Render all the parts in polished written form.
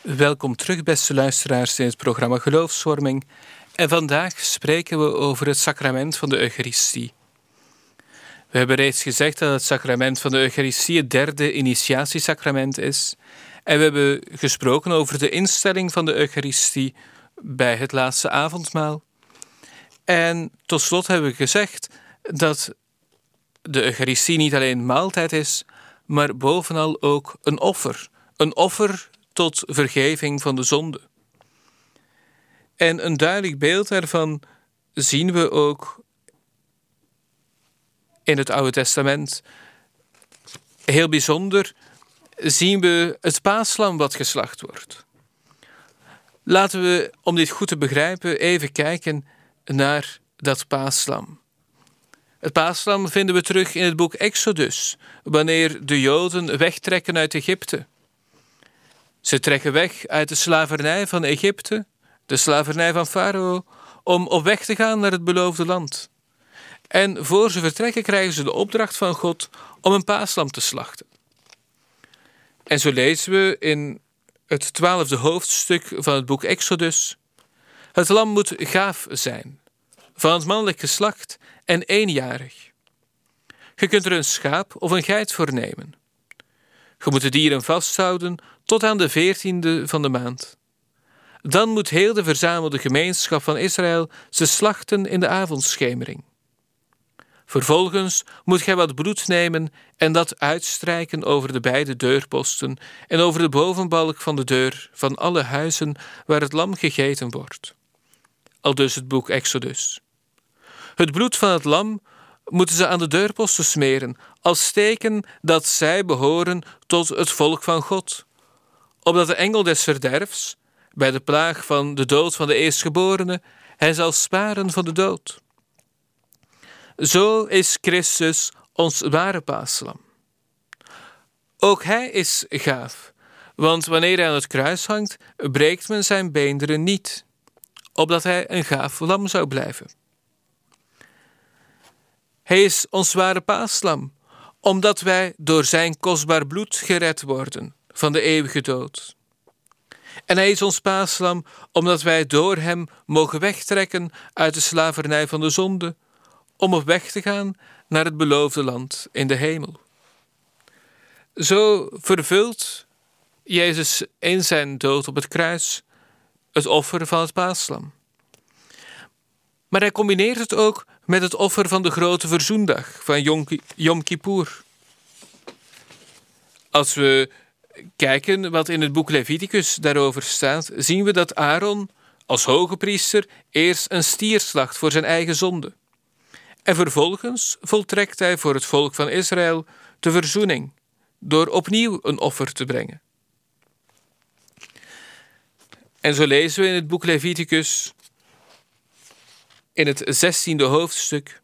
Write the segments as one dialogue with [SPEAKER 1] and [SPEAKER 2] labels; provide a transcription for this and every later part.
[SPEAKER 1] Welkom terug, beste luisteraars, in het programma Geloofsvorming. En vandaag spreken we over het sacrament van de Eucharistie. We hebben reeds gezegd dat het sacrament van de Eucharistie het derde initiatiesacrament is. En we hebben gesproken over de instelling van de Eucharistie bij het laatste avondmaal. En tot slot hebben we gezegd dat de Eucharistie niet alleen maaltijd is, maar bovenal ook een offer. Een offer tot vergeving van de zonde. En een duidelijk beeld daarvan zien we ook in het Oude Testament. Heel bijzonder zien we het paaslam wat geslacht wordt. Laten we, om dit goed te begrijpen, even kijken naar dat paaslam. Het paaslam vinden we terug in het boek Exodus, wanneer de Joden wegtrekken uit Egypte. Ze trekken weg uit de slavernij van Egypte, de slavernij van Farao, om op weg te gaan naar het beloofde land. En voor ze vertrekken krijgen ze de opdracht van God om een paaslam te slachten. En zo lezen we in het 12e hoofdstuk van het boek Exodus: het lam moet gaaf zijn, van het mannelijk geslacht en eenjarig. Je kunt er een schaap of een geit voor nemen. Je moet de dieren vasthouden tot aan de 14e van de maand. Dan moet heel de verzamelde gemeenschap van Israël ze slachten in de avondschemering. Vervolgens moet gij wat bloed nemen en dat uitstrijken over de beide deurposten en over de bovenbalk van de deur van alle huizen waar het lam gegeten wordt. Aldus het boek Exodus. Het bloed van het lam moeten ze aan de deurposten smeren, als teken dat zij behoren tot het volk van God. Opdat de engel des verderfs, bij de plaag van de dood van de eerstgeborene, hij zal sparen van de dood. Zo is Christus ons ware paaslam. Ook hij is gaaf, want wanneer hij aan het kruis hangt, breekt men zijn beenderen niet, opdat hij een gaaf lam zou blijven. Hij is ons ware paaslam, omdat wij door zijn kostbaar bloed gered worden van de eeuwige dood. En hij is ons paaslam, omdat wij door hem mogen wegtrekken uit de slavernij van de zonde, om op weg te gaan naar het beloofde land in de hemel. Zo vervult Jezus in zijn dood op het kruis het offer van het paaslam. Maar hij combineert het ook met het offer van de grote verzoendag van Yom Kippur. Als we kijken wat in het boek Leviticus daarover staat, zien we dat Aaron als hoge priester eerst een stier slacht voor zijn eigen zonde. En vervolgens voltrekt hij voor het volk van Israël de verzoening door opnieuw een offer te brengen. En zo lezen we in het boek Leviticus in het 16e hoofdstuk: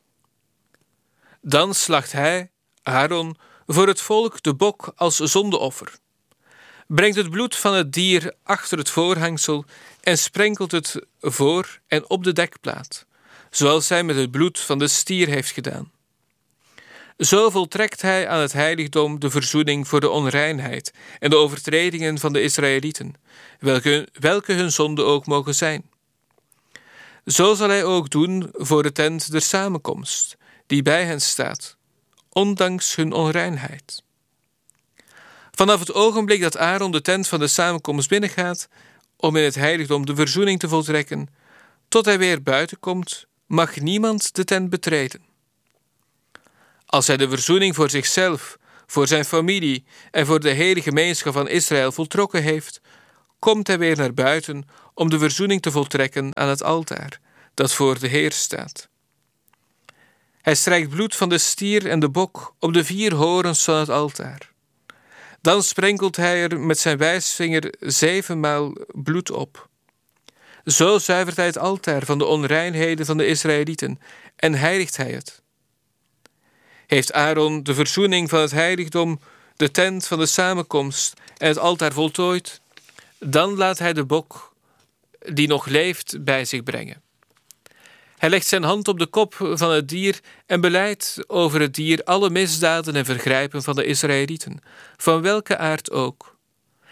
[SPEAKER 1] dan slacht hij, Aaron, voor het volk de bok als zondeoffer, brengt het bloed van het dier achter het voorhangsel en sprenkelt het voor en op de dekplaat, zoals hij met het bloed van de stier heeft gedaan. Zo voltrekt hij aan het heiligdom de verzoening voor de onreinheid en de overtredingen van de Israëlieten, welke hun zonde ook mogen zijn. Zo zal hij ook doen voor de tent der samenkomst, die bij hen staat, ondanks hun onreinheid. Vanaf het ogenblik dat Aaron de tent van de samenkomst binnengaat, om in het heiligdom de verzoening te voltrekken, tot hij weer buiten komt, mag niemand de tent betreden. Als hij de verzoening voor zichzelf, voor zijn familie en voor de hele gemeenschap van Israël voltrokken heeft, komt hij weer naar buiten om de verzoening te voltrekken aan het altaar, dat voor de Heer staat. Hij strijkt bloed van de stier en de bok op de 4 horens van het altaar. Dan sprenkelt hij er met zijn wijsvinger 7 maal bloed op. Zo zuivert hij het altaar van de onreinheden van de Israëlieten en heiligt hij het. Heeft Aaron de verzoening van het heiligdom, de tent van de samenkomst en het altaar voltooid, dan laat hij de bok die nog leeft bij zich brengen. Hij legt zijn hand op de kop van het dier en belijdt over het dier alle misdaden en vergrijpen van de Israëlieten, van welke aard ook.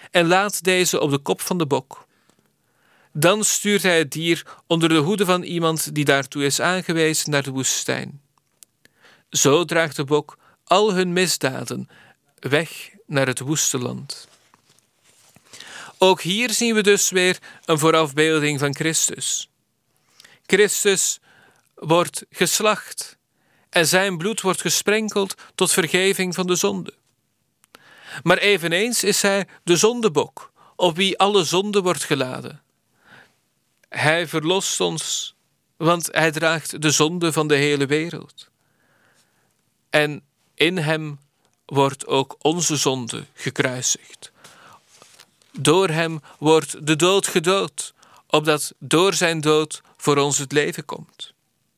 [SPEAKER 1] en laat deze op de kop van de bok. Dan stuurt hij het dier onder de hoede van iemand die daartoe is aangewezen naar de woestijn. Zo draagt de bok al hun misdaden weg naar het woeste land. Ook hier zien we dus weer een voorafbeelding van Christus. Christus wordt geslacht en zijn bloed wordt gesprenkeld tot vergeving van de zonde. Maar eveneens is hij de zondebok, op wie alle zonde wordt geladen. Hij verlost ons, want hij draagt de zonde van de hele wereld. En in hem wordt ook onze zonde gekruisigd. Door hem wordt de dood gedood, opdat door zijn dood voor ons het leven komt.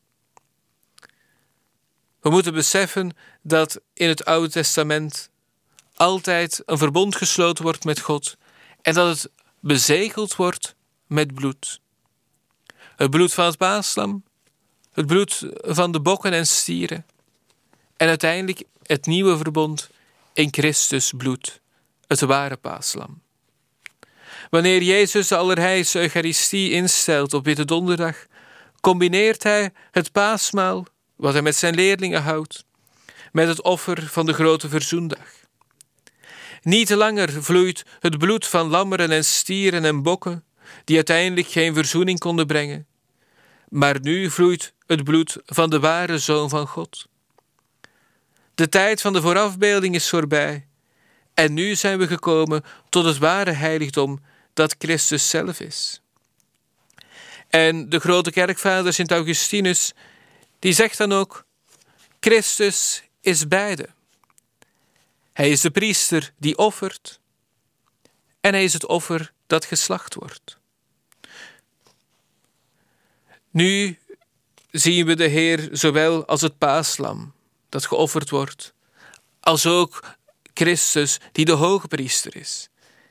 [SPEAKER 1] We moeten beseffen dat in het Oude Testament altijd een verbond gesloten wordt met God en dat het bezegeld wordt met bloed. Het bloed van het paaslam, het bloed van de bokken en stieren en uiteindelijk het nieuwe verbond in Christus bloed, het ware paaslam. Wanneer Jezus de Allerheilige Eucharistie instelt op Witte Donderdag, combineert hij het paasmaal, wat hij met zijn leerlingen houdt, met het offer van de grote verzoendag. Niet langer vloeit het bloed van lammeren en stieren en bokken, die uiteindelijk geen verzoening konden brengen, maar nu vloeit het bloed van de ware Zoon van God. De tijd van de voorafbeelding is voorbij en nu zijn we gekomen tot het ware heiligdom dat Christus zelf is. En de grote kerkvader Sint Augustinus, die zegt dan ook: Christus is beide. Hij is de priester die offert en hij is het offer dat geslacht wordt. Nu zien we de Heer zowel als het paaslam dat geofferd wordt, als ook Christus die de hoge priester is.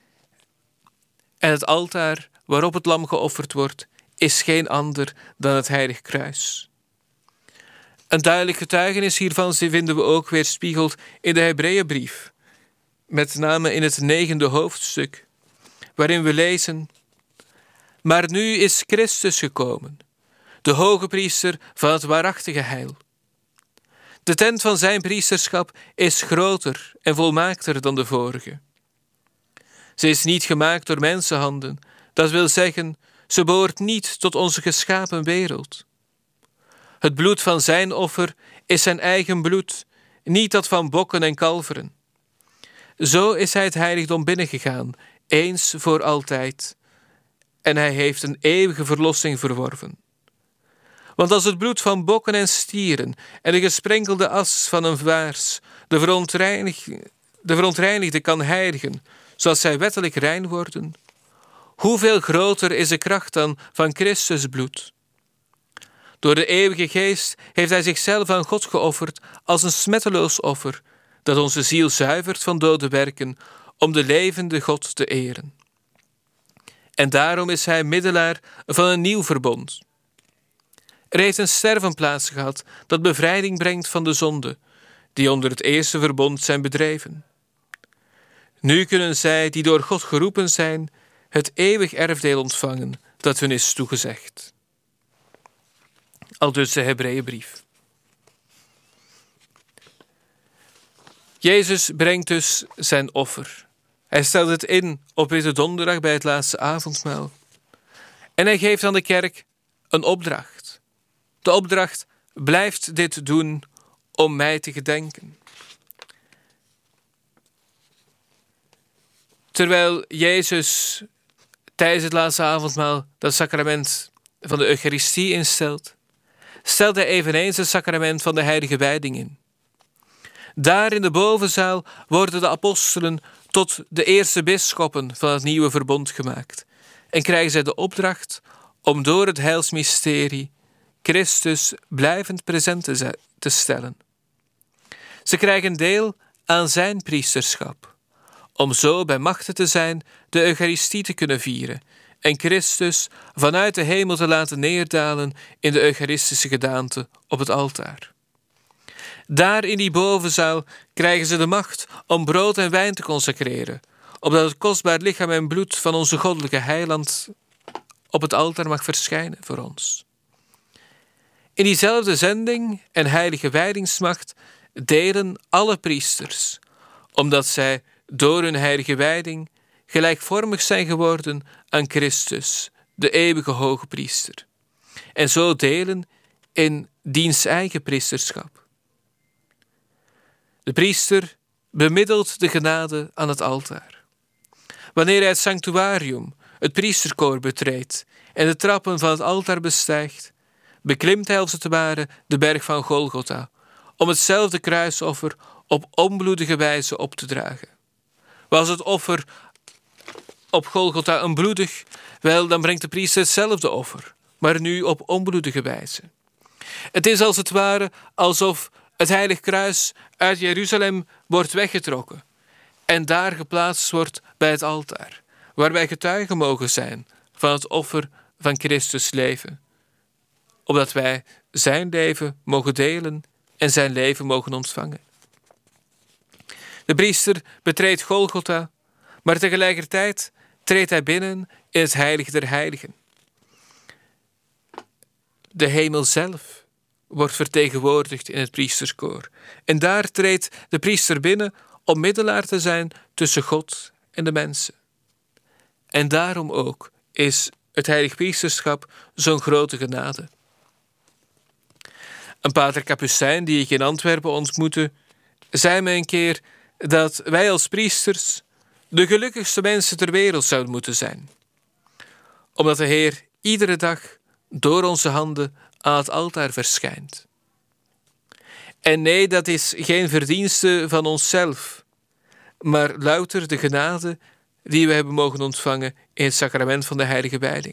[SPEAKER 1] En het altaar waarop het lam geofferd wordt, is geen ander dan het heilig kruis. Een duidelijk getuigenis hiervan vinden we ook weerspiegeld in de Hebreeënbrief, met name in het 9e hoofdstuk, waarin we lezen: Maar nu is Christus gekomen, de hoge priester van het waarachtige heil. De tent van zijn priesterschap is groter en volmaakter dan de vorige. Ze is niet gemaakt door mensenhanden, dat wil zeggen, ze behoort niet tot onze geschapen wereld. Het bloed van zijn offer is zijn eigen bloed, niet dat van bokken en kalveren. Zo is hij het heiligdom binnengegaan, eens voor altijd, en hij heeft een eeuwige verlossing verworven. Want als het bloed van bokken en stieren en de gesprenkelde as van een vaars de verontreinigde kan heiligen, zodat zij wettelijk rein worden, hoeveel groter is de kracht dan van Christus bloed? Door de eeuwige geest heeft hij zichzelf aan God geofferd als een smetteloos offer, dat onze ziel zuivert van dode werken, om de levende God te eren. En daarom is hij middelaar van een nieuw verbond. Er heeft een sterven plaats gehad dat bevrijding brengt van de zonde, die onder het eerste verbond zijn bedreven. Nu kunnen zij, die door God geroepen zijn, het eeuwig erfdeel ontvangen dat hun is toegezegd. Aldus de Hebreeënbrief. Jezus brengt dus zijn offer. Hij stelt het in op Witte Donderdag bij het laatste avondmaal. En hij geeft aan de kerk een opdracht. De opdracht: blijft dit doen om mij te gedenken. Terwijl Jezus tijdens het laatste avondmaal dat sacrament van de Eucharistie instelt, stelt hij eveneens het sacrament van de heilige wijding in. Daar in de bovenzaal worden de apostelen tot de eerste bisschoppen van het nieuwe verbond gemaakt en krijgen zij de opdracht om door het heilsmysterie Christus blijvend present te stellen. Ze krijgen deel aan zijn priesterschap, om zo bij machte te zijn de Eucharistie te kunnen vieren en Christus vanuit de hemel te laten neerdalen in de eucharistische gedaante op het altaar. Daar in die bovenzaal krijgen ze de macht om brood en wijn te consecreren, opdat het kostbaar lichaam en bloed van onze goddelijke heiland op het altaar mag verschijnen voor ons. In diezelfde zending en heilige wijdingsmacht delen alle priesters, omdat zij door hun heilige wijding gelijkvormig zijn geworden aan Christus, de eeuwige hoge priester, en zo delen in diens eigen priesterschap. De priester bemiddelt de genade aan het altaar. Wanneer hij het sanctuarium, het priesterkoor betreedt en de trappen van het altaar bestijgt, beklimt hij als het ware de berg van Golgotha, om hetzelfde kruisoffer op onbloedige wijze op te dragen. Was het offer op Golgotha een bloedig, wel, dan brengt de priester hetzelfde offer, maar nu op onbloedige wijze. Het is als het ware alsof het heilig kruis uit Jeruzalem wordt weggetrokken en daar geplaatst wordt bij het altaar, waar wij getuigen mogen zijn van het offer van Christus leven, opdat wij zijn leven mogen delen en zijn leven mogen ontvangen. De priester betreedt Golgotha, maar tegelijkertijd treedt hij binnen in het heilige der heiligen. De hemel zelf wordt vertegenwoordigd in het priesterskoor. En daar treedt de priester binnen om middelaar te zijn tussen God en de mensen. En daarom ook is het heilig priesterschap zo'n grote genade. Een pater Capucijn die ik in Antwerpen ontmoette, zei me een keer dat wij als priesters de gelukkigste mensen ter wereld zouden moeten zijn. Omdat de Heer iedere dag door onze handen aan het altaar verschijnt. En nee, dat is geen verdienste van onszelf, maar louter de genade die we hebben mogen ontvangen in het sacrament van de heilige wijding.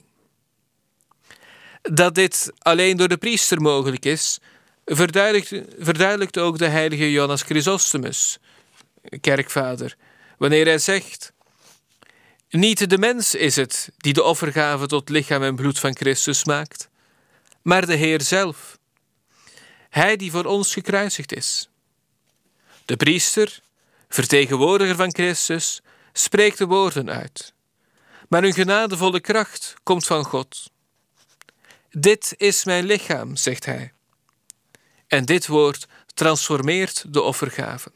[SPEAKER 1] Dat dit alleen door de priester mogelijk is, verduidelijkt ook de heilige Johannes Chrysostomus, kerkvader, wanneer hij zegt: niet de mens is het die de offergave tot lichaam en bloed van Christus maakt, maar de Heer zelf, hij die voor ons gekruisigd is. De priester, vertegenwoordiger van Christus, spreekt de woorden uit, maar hun genadevolle kracht komt van God. Dit is mijn lichaam, zegt hij. En dit woord transformeert de offergaven.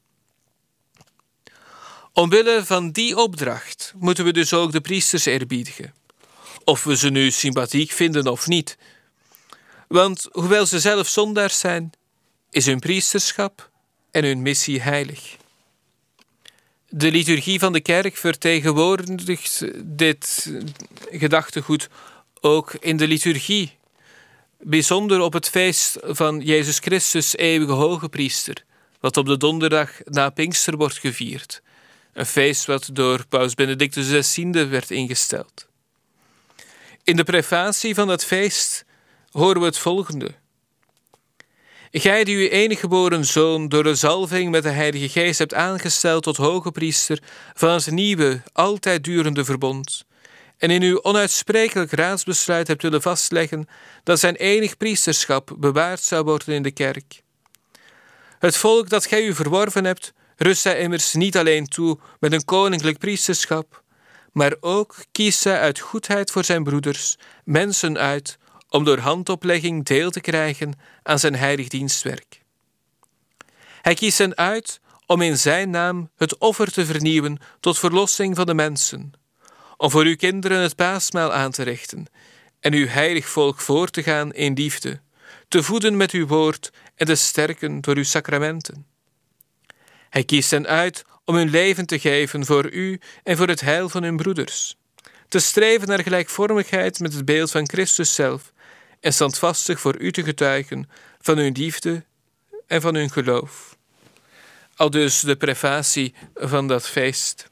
[SPEAKER 1] Omwille van die opdracht moeten we dus ook de priesters eerbiedigen, of we ze nu sympathiek vinden of niet. Want hoewel ze zelf zondaars zijn, is hun priesterschap en hun missie heilig. De liturgie van de kerk vertegenwoordigt dit gedachtegoed ook in de liturgie, bijzonder op het feest van Jezus Christus, eeuwige hoge priester, wat op de donderdag na Pinkster wordt gevierd. Een feest wat door Paus Benedictus XVI werd ingesteld. In de prefatie van dat feest horen we het volgende: Gij die uw enige geboren Zoon door de zalving met de Heilige Geest hebt aangesteld tot hoge priester van het nieuwe, altijd durende verbond, en in uw onuitsprekelijk raadsbesluit hebt willen vastleggen dat zijn enig priesterschap bewaard zou worden in de kerk. Het volk dat gij u verworven hebt, rust zij immers niet alleen toe met een koninklijk priesterschap, maar ook kiest zij uit goedheid voor zijn broeders mensen uit om door handoplegging deel te krijgen aan zijn heilig dienstwerk. Hij kiest hen uit om in zijn naam het offer te vernieuwen tot verlossing van de mensen, om voor uw kinderen het paasmaal aan te richten en uw heilig volk voor te gaan in liefde, te voeden met uw woord en te sterken door uw sacramenten. Hij kiest hen uit om hun leven te geven voor u en voor het heil van hun broeders, te streven naar gelijkvormigheid met het beeld van Christus zelf en standvastig voor u te getuigen van hun liefde en van hun geloof. Aldus de prefatie van dat feest.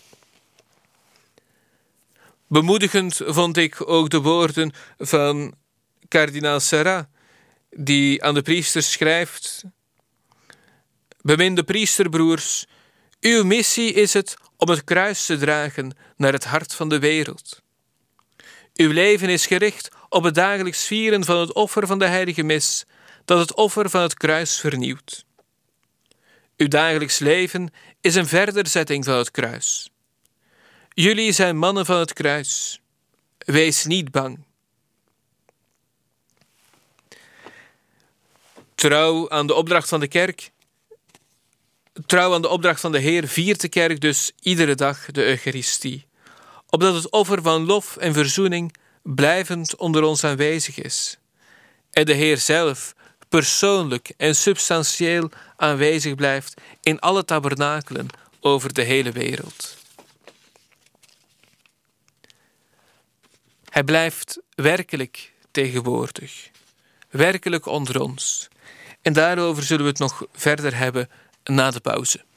[SPEAKER 1] Bemoedigend vond ik ook de woorden van kardinaal Sarrat, die aan de priesters schrijft: Beminde priesterbroers, uw missie is het om het kruis te dragen naar het hart van de wereld. Uw leven is gericht op het dagelijks vieren van het offer van de heilige mis, dat het offer van het kruis vernieuwt. Uw dagelijks leven is een verderzetting van het kruis. Jullie zijn mannen van het kruis. Wees niet bang. Trouw aan de opdracht van de kerk. Trouw aan de opdracht van de Heer viert de kerk dus iedere dag de Eucharistie, opdat het offer van lof en verzoening blijvend onder ons aanwezig is en de Heer zelf persoonlijk en substantieel aanwezig blijft in alle tabernakelen over de hele wereld. Hij blijft werkelijk tegenwoordig, werkelijk onder ons. En daarover zullen we het nog verder hebben na de pauze.